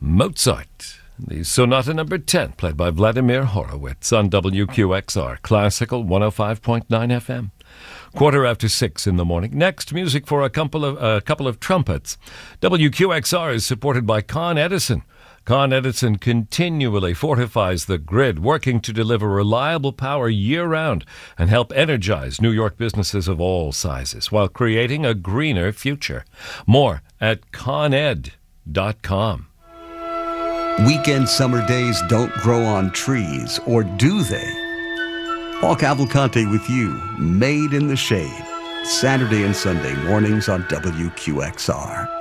Mozart, the Sonata Number 10, played by Vladimir Horowitz on WQXR, Classical 105.9 FM. 6:15 in the morning. Next, music for a couple of trumpets. WQXR is supported by Con Edison. Con Edison continually fortifies the grid, working to deliver reliable power year-round and help energize New York businesses of all sizes while creating a greener future. More at coned.com. Weekend summer days don't grow on trees, or do they? Paul Cavalcante with you, Made in the Shade, Saturday and Sunday mornings on WQXR.